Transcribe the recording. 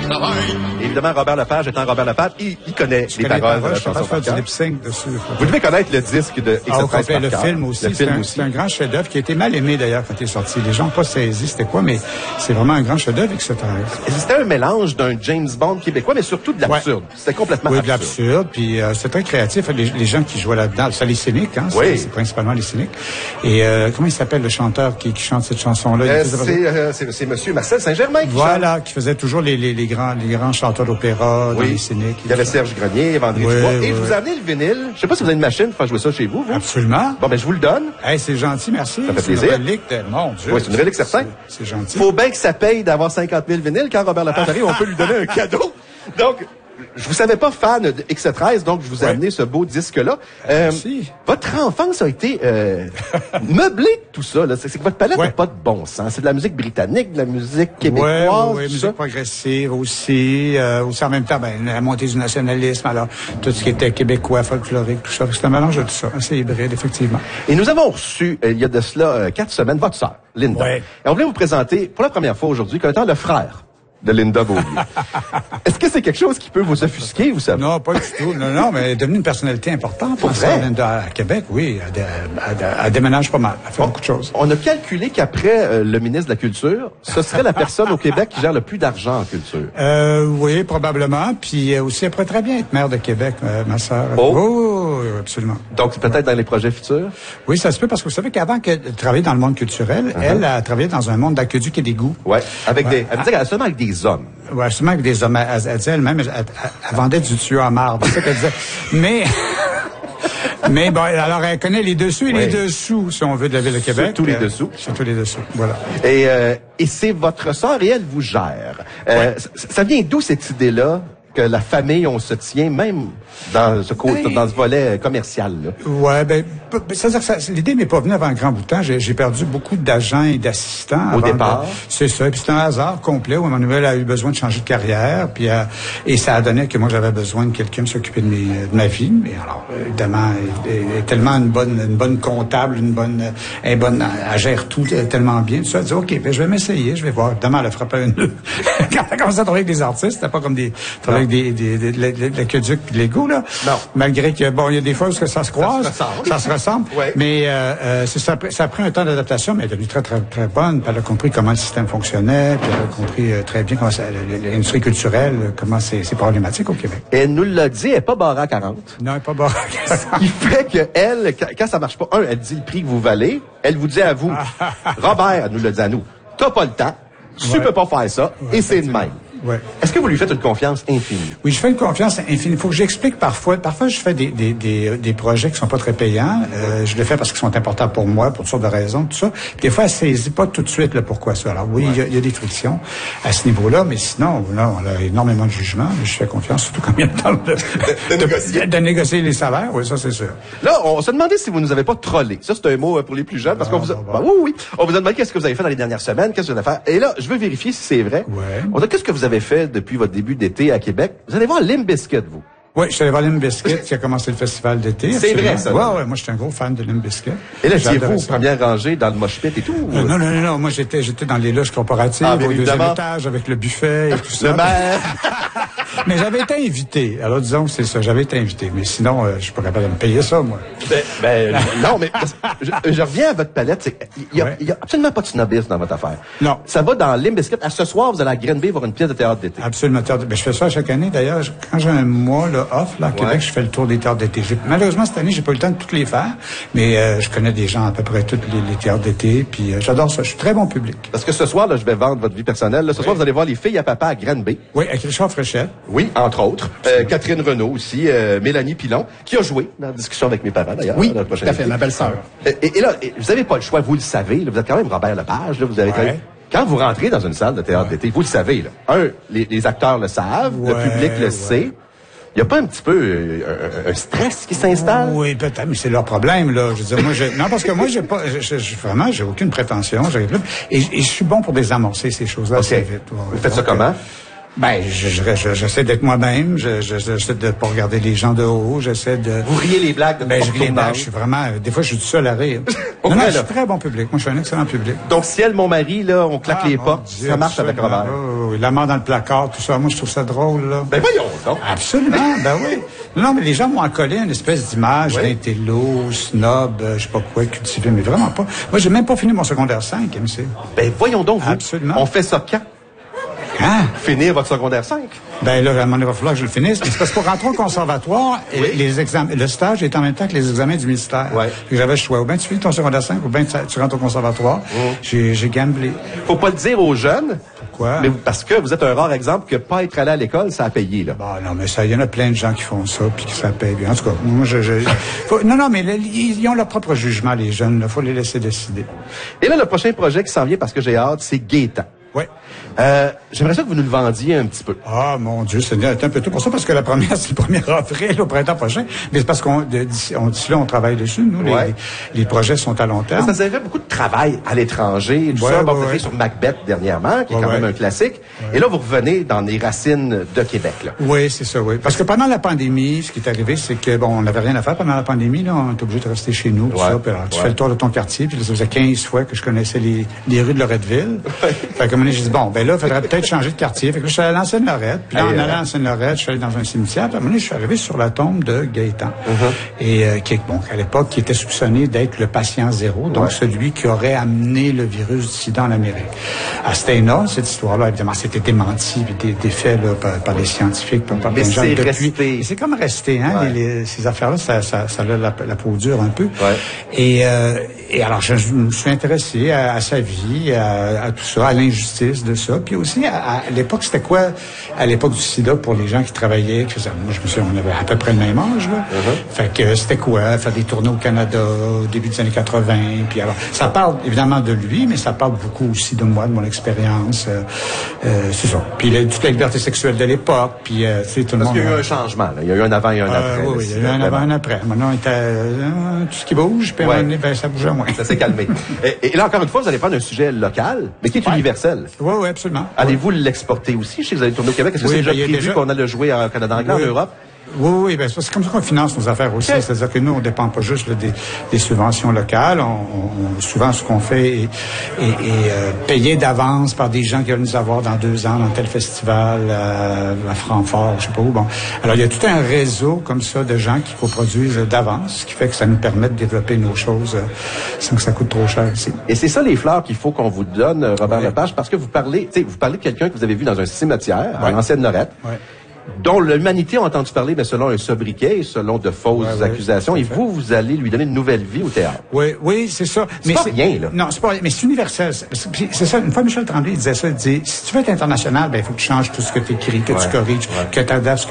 travail. Évidemment, Robert Lepage étant Robert Lepage, il connaît les paroles de la chanson. Je vais faire du lip-sync dessus. Vous devez connaître le disque de X13 le film aussi. C'est un grand chef-d'œuvre qui a été mal aimé d'ailleurs quand il est sorti. Les gens n'ont pas saisi c'était quoi, mais c'est vraiment un grand chef-d'œuvre X13. C'était un mélange d'un James Bond québécois, mais surtout de l'absurde. Ouais. C'était complètement absurde. Oui, de l'absurde, puis c'était très créatif. Les gens qui jouaient là-dedans, c'est les cyniques, hein? Oui. C'est principalement les cyniques. Et comment il s'appelle le chanteur qui chante cette chanson-là? C'est Monsieur Marcel Saint-Germain qui chante. Qui faisait toujours les grands chanteurs d'opéra, les cyniques. Il y avait Serge Grenier, il y avait André Dubois. Et je vous ai amené le vinyle. Je sais pas si vous avez une machine pour faire jouer ça chez vous. Absolument. Bon, ben je vous le donne. Hey, c'est gentil, merci. Ça fait plaisir. C'est une relique mon Dieu. Oui, c'est une relique certain. C'est gentil. Faut bien que ça paye d'avoir 50 000 vinyles. Quand Robert Lepage arrive, on peut lui donner un cadeau. Donc, je vous savais pas fan de X13, donc je vous ai amené ce beau disque-là. Merci. Votre enfance a été meublée de tout ça. C'est que votre palette n'a pas de bon sens. C'est de la musique britannique, de la musique québécoise. Oui, musique progressive aussi. Aussi en même temps, la montée du nationalisme. Alors, tout ce qui était québécois, folklorique, tout ça. C'est un mélange de tout ça. C'est hybride, effectivement. Et nous avons reçu, il y a de cela 4 semaines, votre sœur, Linda. Ouais. Et on voulait vous présenter, pour la première fois aujourd'hui, comme étant le frère de Linda Beaulieu. Est-ce que c'est quelque chose qui peut vous offusquer, vous savez? Non, pas du tout. Non, mais elle est devenue une personnalité importante. Pour vrai? Linda, à Québec, oui. Elle déménage pas mal. Elle fait beaucoup de choses. On a calculé qu'après le ministre de la Culture, ce serait la personne au Québec qui gère le plus d'argent en culture. Oui, probablement. Puis aussi, elle pourrait très bien être maire de Québec, ma sœur. Oh, oui, absolument. Donc, c'est peut-être dans les projets futurs? Oui, ça se peut parce que vous savez qu'avant qu'elle travaillait dans le monde culturel, elle a travaillé dans un monde d'aqueduc et d'égouts. Oui, avec elle me disait seulement avec des hommes. Oui, seulement avec des hommes. Elle disait elle-même, elle vendait du tuyau à marde. C'est ça qu'elle disait. Mais bon, alors elle connaît les dessous et les dessous, si on veut, de la Ville de Québec. Surtout les dessous. Surtout les dessous, voilà. Et c'est votre sœur et elle vous gère. Ça vient d'où cette idée-là? Que la famille, on se tient, même dans ce volet commercial, là. Ouais, c'est-à-dire que l'idée m'est pas venue avant un grand bout de temps. J'ai perdu beaucoup d'agents et d'assistants. Au départ. C'est ça. Puis c'est un hasard complet où Emmanuel a eu besoin de changer de carrière. Puis, et ça a donné que moi, j'avais besoin de quelqu'un de s'occuper de ma vie. Mais alors, évidemment, elle est tellement une bonne comptable, elle gère tout tellement bien. Tout ça, elle dit, OK, je vais m'essayer, je vais voir. Évidemment, elle a frappé une. Quand elle a commencé à travailler avec des artistes, c'était pas comme l'aqueduc puis l'ego, là. Non. Malgré que, il y a des fois où ça se croise. Ça se ressemble. Ouais. Mais, ça a pris un temps d'adaptation, mais elle est devenue très, très, très bonne. Puis elle a compris comment le système fonctionnait, puis elle a compris très bien comment l'industrie culturelle, comment c'est problématique au Québec. Et elle nous l'a dit, elle n'est pas barrée à 40. Non, elle n'est pas barrée à 40. Ce qui fait que elle, quand ça marche pas, elle dit le prix que vous valez, elle vous dit à vous, Robert, elle nous l'a dit à nous, t'as pas le temps, tu peux pas faire ça, et c'est de même. Ouais. Est-ce que vous lui faites une confiance infinie? Oui, je fais une confiance infinie. Il faut que j'explique parfois. Parfois, je fais des projets qui sont pas très payants. Je le fais parce qu'ils sont importants pour moi, pour toutes sortes de raisons, tout ça. Puis des fois, elle saisit pas tout de suite le pourquoi ça. Alors oui, il y a des frictions à ce niveau-là, mais sinon, là, on a énormément de jugement. Je fais confiance, surtout quand il y a le temps de négocier les salaires. Oui, ça, c'est sûr. Là, on se demandait si vous nous avez pas trollé. Ça, c'est un mot pour les plus jeunes, parce qu'on vous a... oui. On vous a demandé qu'est-ce que vous avez fait dans les dernières semaines, qu'est-ce que vous avez fait. Et là, je veux vérifier si c'est vrai. Ouais. On a qu'est-ce que vous avez fait depuis votre début d'été à Québec? Vous allez voir Limp Bizkit, vous. Oui, je suis allé voir Limp Bizkit qui a commencé le festival d'été. C'est vrai, ça. Ouais, moi, j'étais un gros fan de Limp Bizkit. Et là, étiez-vous première rangée dans le mosh pit et tout? Non. Moi, j'étais dans les loges corporatives, au deuxième étage, avec le buffet et tout ça. Mais j'avais été invité. Alors, disons que c'est ça, j'avais été invité. Mais sinon, je suis pas capable de me payer ça, moi. Non, mais je reviens à votre palette. Il y a absolument pas de snobisme dans votre affaire. Non. Ça va dans Limp Bizkit. À ce soir, vous allez à Grenby voir une pièce de théâtre d'été. Absolument. Je fais ça chaque année, d'ailleurs. Quand j'ai un mois, là, off, là, à Québec, je fais le tour des théâtres d'été. Malheureusement, cette année, j'ai pas eu le temps de toutes les faire. Mais, je connais des gens à peu près tous les théâtres d'été. Puis, j'adore ça. Je suis très bon public. Parce que ce soir, là, je vais vendre votre vie personnelle. Là, ce soir, vous allez voir Les Filles à Papa à Grenby. Oui, avec Richard Fréchette. Oui, entre autres. Catherine Renaud aussi, Mélanie Pilon, qui a joué dans la discussion avec mes parents, d'ailleurs. Oui, tout à fait, ma belle-sœur. Et là, vous n'avez pas le choix, vous le savez. Là, vous êtes quand même Robert Lepage. Là, vous avez quand vous rentrez dans une salle de théâtre d'été, vous le savez. Là. Les acteurs le savent, le public le sait. Il n'y a pas un petit peu un stress qui s'installe? Oui, peut-être, mais c'est leur problème, là. Je veux dire, non, parce que moi, vraiment, j'ai aucune prétention. Et je suis bon pour désamorcer ces choses-là assez vite. Vous faites ça comment? Ben, j'essaie d'être moi-même, j'essaie de pas regarder les gens de haut, j'essaie de... Vous riez les blagues de Ben, je ris les blagues, je suis vraiment... Des fois, je suis tout seul à rire. Non, je suis très bon public. Moi, je suis un excellent public. Donc, si elle, mon mari, là, on claque les portes, Dieu, ça marche avec Robert. Oui, la mort dans le placard, tout ça. Moi, je trouve ça drôle, là. Ben, voyons donc. Absolument, ben oui. Non, mais les gens m'ont accolé une espèce d'image d'intello, snob, je sais pas quoi, cultivé, mais vraiment pas. Moi, j'ai même pas fini mon secondaire 5, MC. Ben, voyons donc, vous. Absolument. On fait ça quand? Hein? Finir votre secondaire 5? Ben là, à un moment donné, il va falloir que je le finisse. Mais c'est parce que pour rentrer au conservatoire, les examens, le stage est en même temps que les examens du ministère. Ouais. J'avais le choix. Ou bien tu finis ton secondaire 5, ou bien tu rentres au conservatoire. J'ai gamblé. Faut pas le dire aux jeunes. Pourquoi? Mais parce que vous êtes un rare exemple que pas être allé à l'école, ça a payé, là. Bah non, mais ça, il y en a plein de gens qui font ça, puis que ça paye bien. En tout cas, moi, non, mais ils ont leur propre jugement, les jeunes. Il faut les laisser décider. Et là, le prochain projet qui s'en vient, parce que j'ai hâte, c'est Gaétan. Oui. J'aimerais ça que vous nous le vendiez un petit peu. Ah, mon Dieu, c'est un peu tôt pour ça, parce que la première, c'est le 1er avril, au printemps prochain. Mais c'est parce d'ici là, on travaille dessus. Nous, les projets sont à long terme. Ça s'est fait beaucoup de travail à l'étranger, tout ça. Bon, vous avez fait sur Macbeth dernièrement, qui est quand même un classique. Ouais. Et là, vous revenez dans les racines de Québec, là. Oui, c'est ça, oui. Parce que pendant la pandémie, ce qui est arrivé, c'est que, bon, on n'avait rien à faire pendant la pandémie, là. On était obligé de rester chez nous, tout ça. Puis alors, tu fais le tour de ton quartier, puis là, ça faisait 15 fois que je connaissais les rues de Loretteville. Fait que, à un moment donné, j'ai dit, bon, ben là, il faudrait peut-être changer de quartier. Fait que je suis allé à l'Ancienne-Lorette. Puis là, en allant à l'Ancienne-Lorette, je suis allé dans un cimetière. Puis à un moment donné, je suis arrivé sur la tombe de Gaétan. Et à l'époque, qui était soupçonné d'être le patient zéro, donc celui qui aurait amené le virus du sida en Amérique. C'était énorme, cette histoire-là. Évidemment, c'était démenti, puis défait là, par les scientifiques, par plein de gens. Resté. C'est comme resté, hein, ces affaires-là, ça a la peau dure un peu. Ouais. Et alors, je me suis intéressé à sa vie, à tout ça, à l'injustice de ça. Puis aussi, à l'époque, c'était quoi, à l'époque du sida, pour les gens qui travaillaient, moi, je me souviens, on avait à peu près le même âge, là. Fait que c'était quoi, faire des tournées au Canada, au début des années 80. Puis alors, ça parle évidemment de lui, mais ça parle beaucoup aussi de moi, de mon expérience. C'est ça. Puis toute la liberté sexuelle de l'époque, puis tu sais, tout le monde... Parce qu'il y a eu un changement, là. Il y a eu un avant et un après. Oui, il y a eu un avant et un après. Maintenant, tout ce qui bouge, puis ça bougeait moins. Ça s'est calmé. Et là, encore une fois, vous allez prendre un sujet local, mais qui est universel. Oui, absolument. Allez-vous l'exporter aussi? Je sais que vous allez tourner au Québec. Est-ce que c'est déjà prévu qu'on a le jouer en Canada anglais, en Europe? Oui, ben c'est comme ça qu'on finance nos affaires aussi. C'est-à-dire que nous, on dépend pas juste des subventions locales. Souvent, ce qu'on fait est payé d'avance par des gens qui veulent nous avoir dans 2 ans dans tel festival à Francfort, je sais pas où. Bon, alors il y a tout un réseau comme ça de gens qui coproduisent d'avance, ce qui fait que ça nous permet de développer nos choses sans que ça coûte trop cher ici. Et c'est ça les fleurs qu'il faut qu'on vous donne, Robert Lepage, parce que vous parlez de quelqu'un que vous avez vu dans un cimetière, à l'Ancienne-Lorette. Dont l'humanité a entendu parler, mais selon un sobriquet, selon de fausses accusations. Et vous allez lui donner une nouvelle vie au théâtre. Oui, c'est ça. C'est pas rien, là. Non, c'est pas rien, mais c'est universel. C'est ça. Une fois, Michel Tremblay disait ça. Il disait, si tu veux être international, ben, il faut que tu changes tout ce que tu écris, que tu corriges, que tu adaptes